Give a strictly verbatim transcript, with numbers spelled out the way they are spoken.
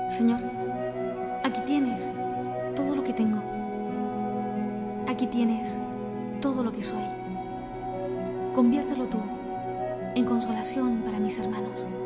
Señor, aquí tienes todo lo que tengo. Aquí tienes todo lo que soy. Conviértelo tú en consolación para mis hermanos.